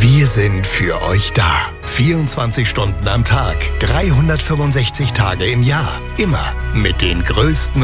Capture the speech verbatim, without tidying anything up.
Wir sind für euch da. vierundzwanzig Stunden am Tag, dreihundertfünfundsechzig Tage im Jahr. Immer mit den größten